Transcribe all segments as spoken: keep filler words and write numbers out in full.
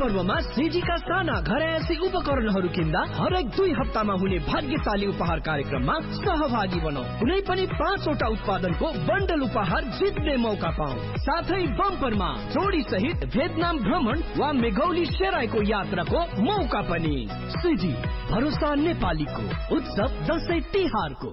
पर्वमा सिजीका साना घरयासी उपकरणहरू किन्दा हरेक दुई हप्तामा हुने भाग्यशाली उपहार कार्यक्रममा सहभागी बनौ। कुनै पनि पाँचवटा उत्पादनको बन्डल उपहार जित्ने मौका पाऊ। साथै बम्परमा जोडी सहित भियतनाम भ्रमण वा मेघौली सेराईको यात्राको मौका पनि। सिजी, भरोसा नेपालीको उत्सव दशैं तिहारको।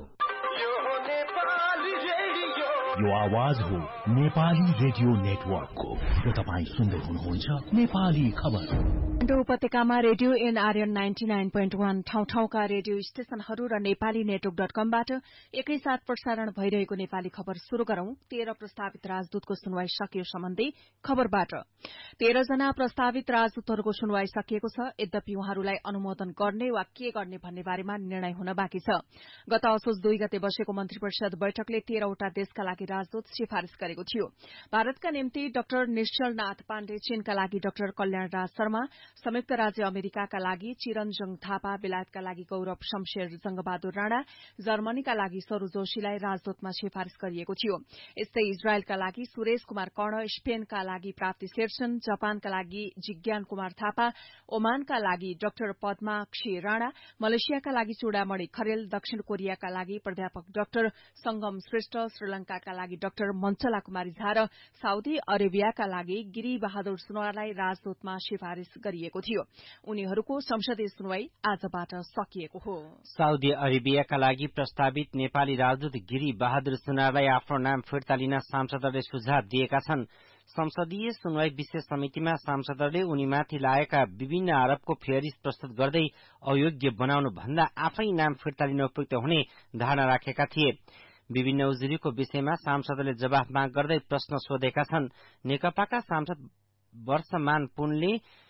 यो आवाज हो नेपाली रेडियो नेटवर्कको र तपाईं सुन्दै हुनुहुन्छ नेपाली खबर। काठमाडौँ उपत्यकामा radio NRN ninety nine point वन ठाउँ ठाउँका रेडियो स्टेशनहरू र नेपाली नेटवर्क डट कमबाट एकैसाथ प्रसारण भइरहेको नेपाली खबर शुरू गरौं। तेह्र प्रस्तावित राजदूतको सुनवाई सकियो सम्बन्धी खबरबाट। तेह्र जना प्रस्तावित राजदूतहरूको सुनवाई सकिएको छ। यद्यपि उहाँहरूलाई अनुमोदन गर्ने वा के गर्ने भन्ने बारेमा निर्णय हुन बाँकी छ। गत असोज दुई गते बसेको मन्त्री परिषद बैठकले तेह्रवटा देशका लागि राजदूत सिफारिश गरेको थियो। भारतका निम्ति डाक्टर निश्चलनाथ पाण्डे, चीनका लागि डाक्टर कल्याण राज शर्मा, संयुक्त राज्य अमेरिकाका लागि चिरञ्जङ थापा, बेलायतका लागि गौरव शमशेर जंगबहादुर राणा, जर्मनीका लागि सरू जोशीलाई राजदूतमा सिफारिश गरिएको थियो। यस्तै इजरायलका लागि सुरेश कुमार कर्ण, स्पेनका लागि प्राप्ति शेरसन, जापानका लागि जिज्ञान कुमार थापा, ओमानका लागि डाक्टर पद्माक्षी राणा, मलेसियाका लागि चूड़ामणि खरेल, दक्षिण कोरियाका लागि प्राध्यापक डाक्टर संगम श्रेष्ठ, श्रीलंकाका लागि डाक्टर मञ्चला कुमारी झा र साउदी अरेबियाका लागि गिरी बहादुर सुनवारलाई राजदूतमा सिफारिश गरिएको थियो। उनीहरूको संसदीय सुनवाई आजबाट सकिएको हो। साउदी अरेबियाका लागि प्रस्तावित नेपाली राजदूत गिरी बहादुर सुनारलाई आफ्नो नाम फिर्ता लिन सांसदहरूले सुझाव दिएका छन्। संसदीय सुनवाई विशेष समितिमा सांसदहरूले उनीमाथि लागेका विभिन्न आरोपको फेरिस प्रस्तुत गर्दै अयोग्य बनाउनु भन्दा आफै नाम फिर्ता लिन उपयुक्त हुने धारणा राखेका थिए। विभिन्न उजुरीको विषयमा सांसदहरूले जवाफ माग गर्दै प्रश्न सोधेका छन्। नेकपाका सांसद वर्षमान पुनले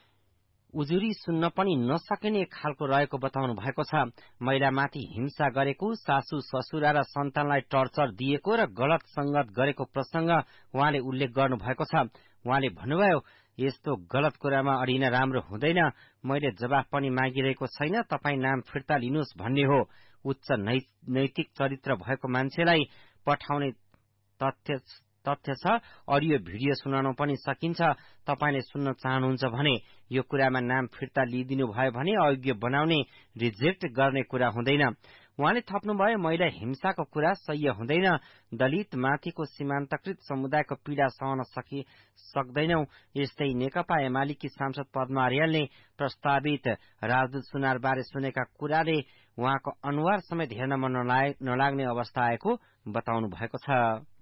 उजुरी सुन्न पनि नसकिने खालको रहेको बताउनु भएको छ। महिलामाथि हिंसा गरेको, सासू ससुरा र सन्तानलाई टर्चर दिएको र गलत संगत गरेको प्रसंग उहाँले उल्लेख गर्नु भएको छ। उहाँले भन्नुभयो, यस्तो गलत कुरामा अडिन राम्रो हुँदैन। मैले जवाफ पनि मागिरहेको छैन, तपाई नाम फिर्ता लिनुहोस् भन्ने हो। उच्च नैतिक चरित्र भएको मान्छेलाई पठाउने तथ्य तथ्य छ। अडियो भिडियो सुनाउन पनि सकिन्छ। तपाईले सुन्न चाहनुहुन्छ भने यो कुरामा नाम फिर्ता लिइदिनु भयो भने अयोग्य बनाउने, रिजेक्ट गर्ने कुरा हुँदैन। उहाँले थप्नुभयो, महिला हिंसाको कुरा सह्य हुँदैन। दलित माथिको सीमान्तकृत समुदायको पीड़ा सहन सकि सक्दैनौ। यस्तै नेकपा एमालेकी सांसद पद्मा अर्यालले प्रस्तावित राजदूत सुनार बारे सुनेका कुराले उहाँको अनुहार समेत हेर्न मन नलाग्ने अवस्था आएको बताउनु भएको छ।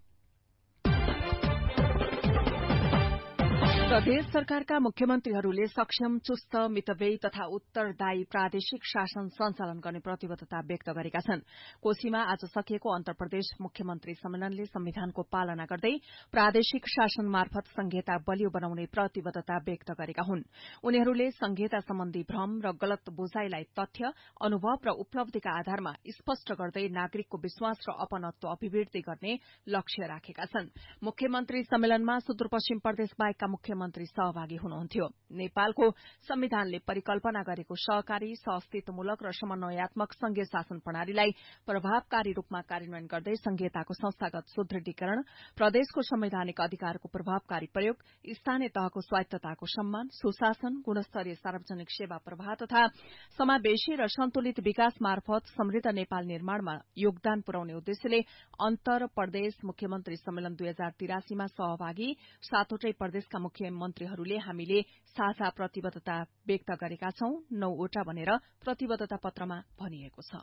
प्रदेश सरकारका मुख्यमन्त्रीहरूले सक्षम, चुस्त, मितव्ययी तथा उत्तरदायी प्रादेशिक शासन सञ्चालन गर्ने प्रतिबद्धता व्यक्त गरेका छन्। कोशीमा आज सकिएको अन्तर प्रदेश मुख्यमन्त्री सम्मेलनले संविधानको पालना गर्दै प्रादेशिक शासन मार्फत संघीयता बलियो बनाउने प्रतिबद्धता व्यक्त गरेका हुन्। उनीहरूले संघीयता सम्बन्धी भ्रम र गलत बुझाइलाई तथ्य, अनुभव र उपलब्धिका आधारमा स्पष्ट गर्दै नागरिकको विश्वास र अपनत्व अभिवृद्धि गर्ने लक्ष्य राखेका छन्। मुख्यमन्त्री सम्मेलनमा सुदूरपश्चिम प्रदेश बाहेकका मुख्यमन्त्री मन्त्री सहभागी हुनुहुन्थ्यो। नेपालको संविधानले परिकल्पना गरेको सहकारी, सहअस्तित्वमूलक र समन्वयात्मक संघीय शासन प्रणालीलाई प्रभावकारी रूपमा कार्यान्वयन गर्दै संघीयताको संस्थागत सुदृढीकरण, प्रदेशको संवैधानिक अधिकारको प्रभावकारी प्रयोग, स्थानीय तहको स्वायत्तताको सम्मान, सुशासन, गुणस्तरीय सार्वजनिक सेवा प्रवाह तथा समावेशी र सन्तुलित विकास मार्फत समृद्ध नेपाल निर्माणमा योगदान पुर्याउने उद्देश्यले अन्तर प्रदेश मुख्यमन्त्री सम्मेलन दुई हजार तिरासीमा सहभागी सातवटै प्रदेशका मुख्य मन्त्रीहरूले हामीले साझा प्रतिबद्धता व्यक्त गरेका छौं। नौवटा भनेर प्रतिबद्धता पत्रमा भनिएको छ।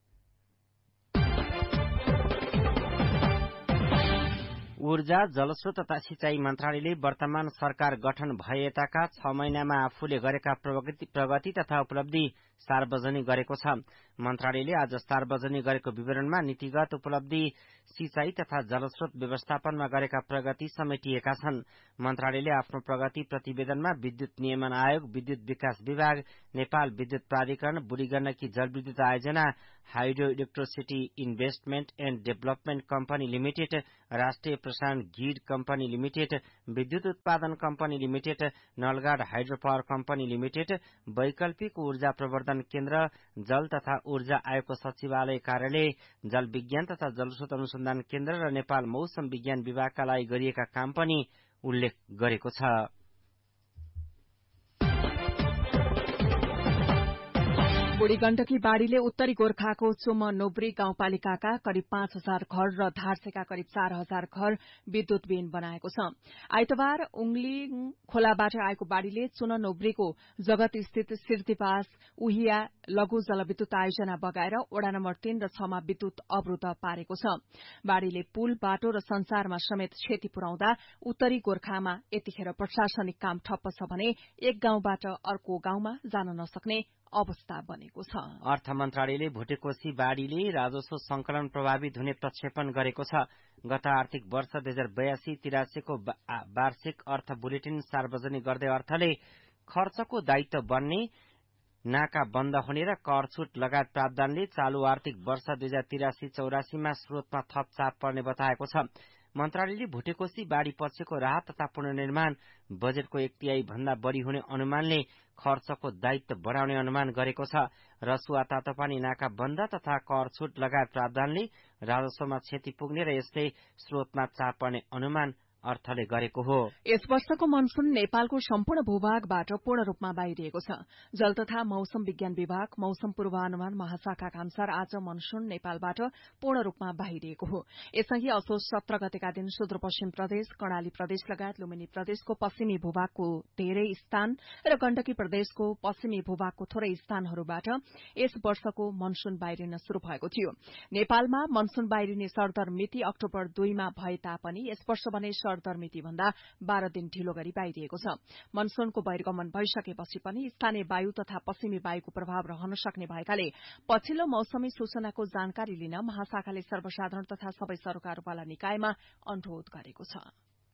ऊर्जा, जलस्रोत तथा सिंचाई मन्त्रालयले वर्तमान सरकार गठन भएताका छ महिनामा आफूले गरेका प्रगति, प्रगति तथा उपलब्धि सार्वजनिक गरेको छ। मन्त्रालयले आज सार्वजनिक गरेको विवरणमा नीतिगत उपलब्धि, सिंचाई तथा जलस्रोत व्यवस्थापनमा गरेका प्रगति समेटिएका छन्। मन्त्रालयले आफ्नो प्रगति प्रतिवेदनमा विद्युत नियमन आयोग, विद्युत विकास विभाग, नेपाल विद्युत प्राधिकरण, बुढी गण्डकी जलविद्युत आयोजना, hydro electricity investment and development company limited, राष्ट्रिय प्रसारण ग्रिड कम्पनी लिमिटेड, विद्युत उत्पादन company limited, नलगाड hydro power company limited, वैकल्पिक ऊर्जा प्रवर्धन केन्द्र, जल तथा ऊर्जा आयोगको सचिवालय कार्यालय, जल विज्ञान तथा जलस्रोत अनुसन्धान केन्द्र र नेपाल मौसम विज्ञान विभागका लागि गरिएका काम पनि उल्लेख गरेको छ। बुढी गण्डकी बाढ़ीले उत्तरी गोर्खाको चुम नोब्री गाउँपालिकाका करिब पाँच हजार घर र धारसेका करिब चार हजार घर विद्युतविहीन बनाएको छ। आइतबार उंगलिङ खोलाबाट आएको बाढ़ीले चुन नोब्रीको जगत स्थित सिर्तिपास उहिया लघु जलविद्युत आयोजना बगाएर वडा नम्बर तीन र छमा विद्युत अवरूद्ध पारेको छ। बाढ़ीले पुल, बाटो र संसारमा समेत क्षति पुर्याउँदा उत्तरी गोर्खामा यतिखेर प्रशासनिक काम ठप्प छ भने एक गाउँबाट अर्को गाउँमा जान नसक्ने अवस्था बनेको छ। अर्थ मन्त्रालयले भुटेकोशी बाढ़ीले राजस्व संकलन प्रभावित हुने प्रक्षेपण गरेको छ। गत आर्थिक वर्ष दुई हजार बयासी तिरासीको वार्षिक अर्थ बुलेटिन सार्वजनिक गर्दै अर्थले खर्चको दायित्व बन्ने, नाका बन्द हुने र कर छूट लगायत प्रावधानले चालू आर्थिक वर्ष दुई हजार तिरासी चौरासीमा स्रोतमा थप चाप पर्ने बताएको छ। मन्त्रालयले भुटेकोशी बाढ़ी पछिको राहत तथा पुनर्निर्माण बजेटको एक तिहाई भन्दा बढ़ी हुने अनुमानले खर्चको दायित्व बढ़ाउने अनुमान गरेको छ। रसुवा, तातोपानी, नाका बन्द तथा कर छूट लगायत प्रावधानले राजस्वमा क्षति पुग्ने र यसले स्रोतमा चाप पर्ने अनुमान अर्थले गरेको हो। यस वर्षको मनसून नेपालको सम्पूर्ण भूभागबाट पूर्ण रूपमा बाहिरिएको छ। जल तथा मौसम विज्ञान विभाग मौसम पूर्वानुमान महाशाखाका अनुसार आज मनसून नेपालबाट पूर्ण रूपमा बाहिरिएको हो। यसअघि असोज सत्र गतेका दिन सुदूरपश्चिम प्रदेश, कर्णाली प्रदेश लगायत लुम्बिनी प्रदेशको पश्चिमी भूभागको धेरै स्थान र गण्डकी प्रदेशको पश्चिमी भूभागको थोरै स्थानहरूबाट यस वर्षको मनसून बाहिरिन शुरू भएको थियो। नेपालमा मनसून बाहिरिने सरदर मिति अक्टोबर दुईमा भए तापनि यस वर्ष भने सरदरमिति भन्दा बाह्र दिन ढिलो गरी बाहिरिएको छ। मनसूनको बहिर्गमन भइसकेपछि पनि स्थानीय वायु तथा पश्चिमी वायुको प्रभाव रहन सक्ने भएकाले पछिल्लो मौसमी सूचनाको जानकारी लिन महाशाखाले सर्वसाधारण तथा सबै सरकारवाला निकायमा अनुरोध गरेको छ।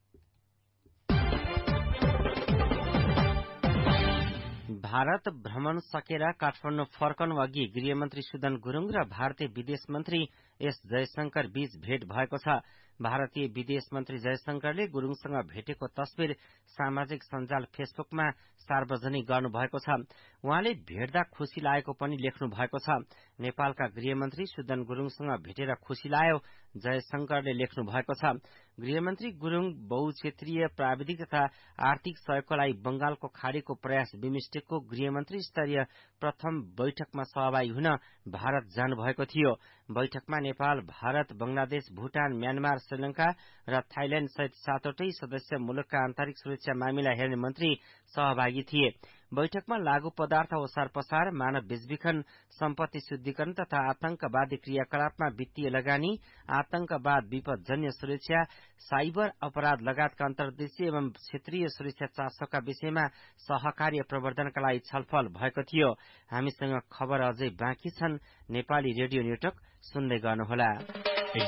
भारत भ्रमण सकेर काठमाडौँ फर्कनु अघि गृहमन्त्री सुदन गुरूङ र भारतीय विदेश मन्त्री एस जयशंकर बीच भेट भएको छ। भारतीय विदेश मन्त्री जयशंकरले गुरूङसँग भेटेको तस्विर सामाजिक सञ्जाल फेसबुकमा सार्वजनिक गर्नुभएको छ। उहाँले भेट्दा खुशी लागेको पनि लेख्नु भएको छ। नेपालका गृहमन्त्री सुदन गुरूङसँग भेटेर खुशी लाग्यो, जयशंकरले लेख्नु भएको छ। गृहमन्त्री गुरूङ बहुक्षेत्रीय प्राविधिक तथा आर्थिक सहयोगको लागि बंगालको खाड़ीको प्रयास बिमस्टेकको गृहमन्त्री स्तरीय प्रथम बैठकमा सहभागी हुन भारत जानुभएको थियो। बैठकमा नेपाल, भारत, बंगलादेश, भूटान, म्यानमार, श्रीलंका र थाइल्याण्ड सहित सातवटै सदस्य मुलुकका आन्तरिक सुरक्षा मामिला हेर्ने मन्त्री सहभागी थिए। बैठकमा लागू पदार्थ ओसार पसार, मानव बेचबिखन, सम्पत्ति शुद्धिकरण तथा आतंकवादी क्रियाकलापमा वित्तीय लगानी, आतंकवाद, विपदजन्य सुरक्षा, साइबर अपराध लगायतका अन्तर्देशीय एवं क्षेत्रीय सुरक्षा चासोका विषयमा सहकार्य प्रवर्धनका लागि छलफल भएको थियो। हामीसँग खबर अझै बाँकी छन्। नेपाली रेडियो नेटवर्क सुन्दै गर्नुहोला।